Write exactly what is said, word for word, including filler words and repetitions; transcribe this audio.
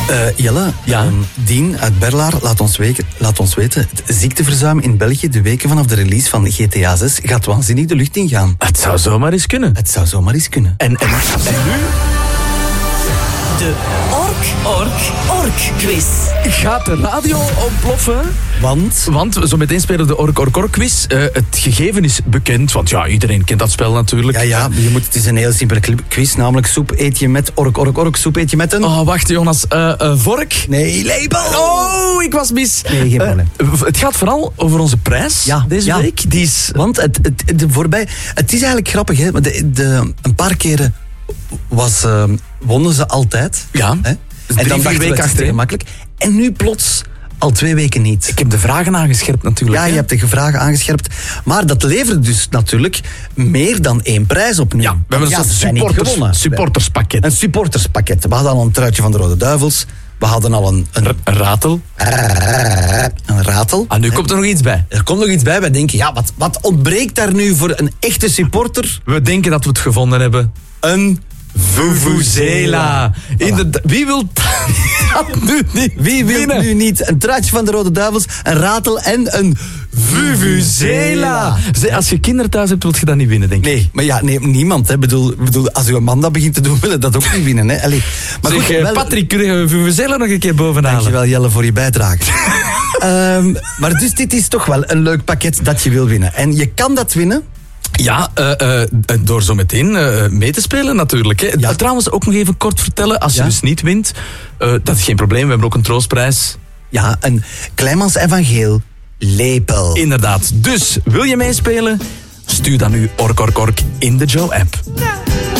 Uh, Jelle, ja? um, Dien uit Berlaar laat ons, weken, laat ons weten... het ziekteverzuim in België de weken vanaf de release van G T A zes gaat waanzinnig de lucht ingaan. Het zou zomaar eens kunnen. Het zou zomaar eens kunnen. En, en, en nu... De Ork, Ork, Ork-quiz. Gaat de radio ontploffen? Want? Want zo meteen spelen de Ork, Ork, Ork-quiz. Uh, het gegeven is bekend, want ja, iedereen kent dat spel natuurlijk. Ja, ja, je moet, het is een heel simpele quiz, namelijk soep eet je met Ork, Ork, Ork, soep eet je met een... Oh, wacht Jonas, uh, uh, vork? Nee, label! Oh, ik was mis. Nee, geen probleem. Uh, het gaat vooral over onze prijs ja, deze ja. week. Die is... Want het, het, de voorbij... Het is eigenlijk grappig, hè. De, de, een paar keren was, uh, wonnen ze altijd. Ja. Hè? Dus en drie, dan vier weken achter gemakkelijk. En nu plots al twee weken niet. Ik heb de vragen aangescherpt natuurlijk. Ja, hè? je hebt de vragen aangescherpt. Maar dat levert dus natuurlijk meer dan één prijs op nu. Ja, we hebben ja, een soort supporters, supporterspakket. Een supporterspakket. We hadden al een truitje van de Rode Duivels. We hadden al een... Een, een ratel. Een ratel. Ah, nu komt er nog iets bij. Er komt nog iets bij. Wij denken, ja, wat, wat ontbreekt daar nu voor een echte supporter? We denken dat we het gevonden hebben. Een... Vuvuzela. Voilà. Wie wil dat nu niet? Wie wil nu niet een truitje van de Rode Duivels, een ratel en een Vuvuzela? Als je kinderen thuis hebt, wil je dat niet winnen, denk ik. Nee, maar ja, nee, niemand. Hè. Bedoel, bedoel, als uw man dat begint te doen, wil je dat ook niet winnen. Hè. Allee, maar zeg, goed, wel... Patrick, kun je Vuvuzela nog een keer bovenhalen? Dankjewel, Jelle, voor je bijdrage. um, maar dus dit is toch wel een leuk pakket dat je wil winnen. En je kan dat winnen... Ja, uh, uh, door zo meteen uh, mee te spelen natuurlijk. Hè. Ja. Trouwens, ook nog even kort vertellen. Als je ja? dus niet wint, uh, dat is geen probleem. We hebben ook een troostprijs. Ja, een Kleimans Evangeel lepel. Inderdaad. Dus, wil je meespelen? Stuur dan nu Ork Ork Ork in de Joe-app.